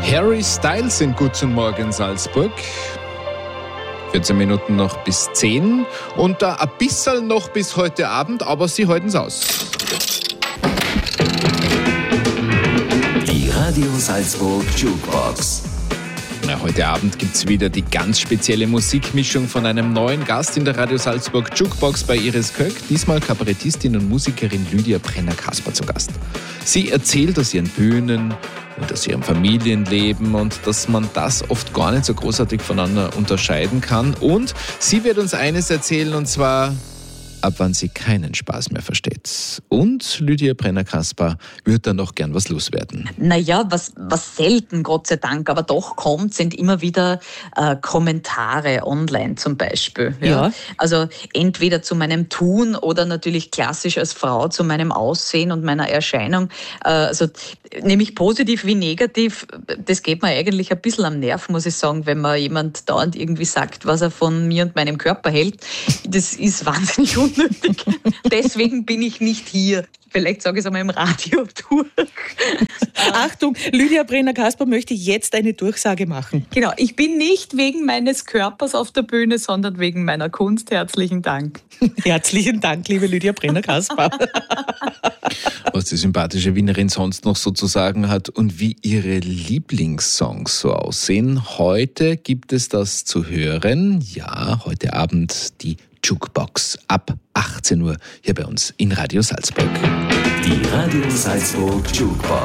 Harry Styles in Guten Morgen Salzburg. 14 Minuten noch bis 10 und da ein bisschen noch bis heute Abend, aber sie halten es aus. Die Radio Salzburg Jukebox. Heute Abend gibt es wieder die ganz spezielle Musikmischung von einem neuen Gast in der Radio Salzburg Jukebox bei Iris Köck. Diesmal Kabarettistin und Musikerin Lydia Brenner-Kasper zu Gast. Sie erzählt aus ihren Bühnen und aus ihrem Familienleben und dass man das oft gar nicht so großartig voneinander unterscheiden kann. Und sie wird uns eines erzählen, und zwar, ab wann sie keinen Spaß mehr versteht. Und Lydia Brenner-Kasper wird dann noch gern was loswerden. Naja, was selten, Gott sei Dank, aber doch kommt, sind immer wieder Kommentare online zum Beispiel. Ja. Also entweder zu meinem Tun oder natürlich klassisch als Frau zu meinem Aussehen und meiner Erscheinung. Also nämlich positiv wie negativ, das geht mir eigentlich ein bisschen am Nerv, muss ich sagen, wenn man jemand dauernd irgendwie sagt, was er von mir und meinem Körper hält. Das ist wahnsinnig unnötig. Deswegen bin ich nicht hier. Vielleicht sage ich es einmal im Radio durch. Achtung, Lydia Brenner-Kasper möchte jetzt eine Durchsage machen. Genau, ich bin nicht wegen meines Körpers auf der Bühne, sondern wegen meiner Kunst. Herzlichen Dank. Herzlichen Dank, liebe Lydia Brenner-Kasper. Was die sympathische Wienerin sonst noch so zu sagen hat und wie ihre Lieblingssongs so aussehen. Heute gibt es das zu hören. Ja, heute Abend die Jukebox ab 18 Uhr hier bei uns in Radio Salzburg. Die Radio Salzburg Jukebox.